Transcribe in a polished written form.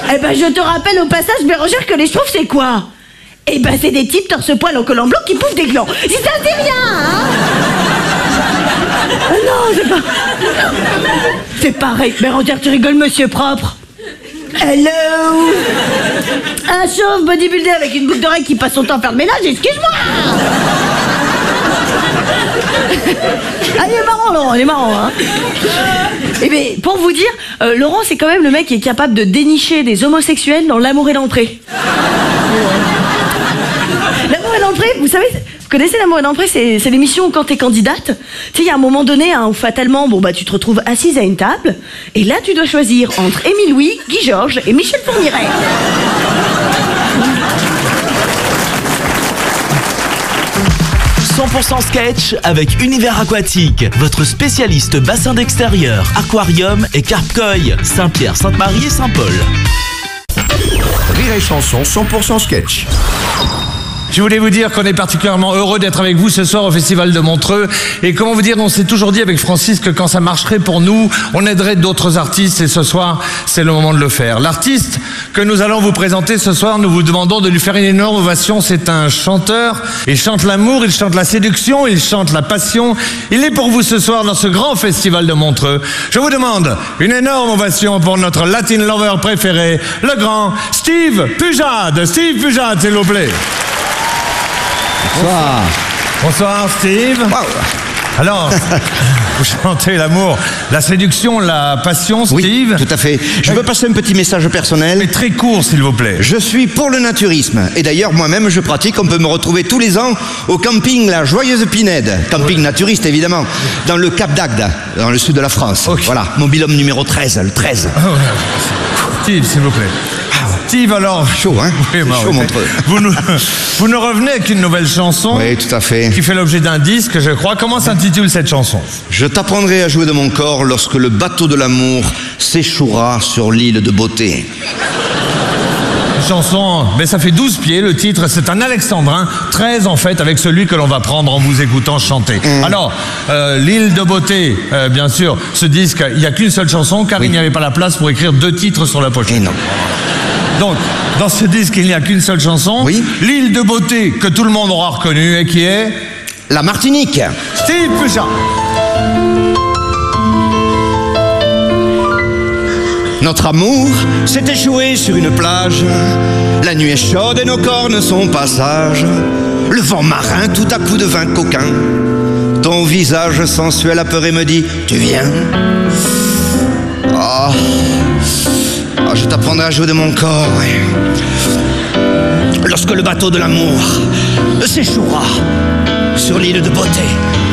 Eh ben, je te rappelle au passage, Bérangère, que les chauves, c'est quoi? Eh ben, c'est des types torse-poil en collant blanc qui pouffent des glands. Si ça ne dit rien, hein? Non, c'est pas... C'est pareil. Bérangère, tu rigoles, monsieur propre. Hello. Un chauve bodybuildé avec une boucle d'oreille qui passe son temps à faire le ménage, excuse-moi. Ah, il est marrant, Laurent, il est marrant, hein. Eh bien, pour vous dire, Laurent, c'est quand même le mec qui est capable de dénicher des homosexuels dans L'amour et l'entrée. L'amour et l'entrée, vous savez, vous connaissez L'amour et l'entrée, c'est l'émission où quand t'es candidate, tu sais, il y a un moment donné, hein, où fatalement, bon, bah, tu te retrouves assise à une table, et là, tu dois choisir entre Émile Louis, Guy Georges et Michel Fourniret. 100% sketch avec Univers Aquatique, votre spécialiste bassin d'extérieur, aquarium et carpe-koi, Saint-Pierre, Sainte-Marie et Saint-Paul. Rire et chanson 100% sketch. Je voulais vous dire qu'on est particulièrement heureux d'être avec vous ce soir au Festival de Montreux. Et comment vous dire, on s'est toujours dit avec Francis que quand ça marcherait pour nous, on aiderait d'autres artistes. Et ce soir, c'est le moment de le faire. L'artiste que nous allons vous présenter ce soir, nous vous demandons de lui faire une énorme ovation. C'est un chanteur. Il chante l'amour, il chante la séduction, il chante la passion. Il est pour vous ce soir dans ce grand Festival de Montreux. Je vous demande une énorme ovation pour notre Latin lover préféré, le grand Steve Pujade. Steve Pujade, s'il vous plaît. Bonsoir. Bonsoir Steve. Wow. Alors, vous chantez l'amour, la séduction, la passion, Steve. Oui, tout à fait. Je veux passer un petit message personnel. Mais très court, s'il vous plaît. Je suis pour le naturisme. Et d'ailleurs, moi-même, je pratique. On peut me retrouver tous les ans au camping La Joyeuse Pinède. Camping naturiste, évidemment. Dans le Cap d'Agde, dans le sud de la France. Okay. Voilà, mon binôme numéro 13, le 13. Oh, ouais. Steve, s'il vous plaît. Steve, alors... Chaud, hein? Oui, bah, chaud, oui. Montreux. Vous nous revenez avec une nouvelle chanson. Oui, tout à fait. Qui fait l'objet d'un disque, je crois. Comment s'intitule cette chanson? Je t'apprendrai à jouer de mon corps lorsque le bateau de l'amour s'échouera sur l'île de beauté. Chanson, mais ça fait 12 pieds, le titre, c'est un alexandrin, 13 en fait, avec celui que l'on va prendre en vous écoutant chanter. Alors, l'île de beauté, bien sûr, ce disque, il n'y a qu'une seule chanson, car il n'y avait pas la place pour écrire 2 titres sur la pochette. Et non. Donc, dans ce disque, il n'y a qu'une seule chanson, Oui. L'île de beauté, que tout le monde aura reconnue, et qui est... La Martinique. Steve Pujade. Notre amour s'est échoué sur une plage. La nuit est chaude et nos cornes sont pas sages. Le vent marin tout à coup devint coquin. Ton visage sensuel apeuré me dit: tu viens? Oh, je t'apprendrai à jouer de mon corps, ouais. Lorsque le bateau de l'amour s'échouera sur l'île de beauté.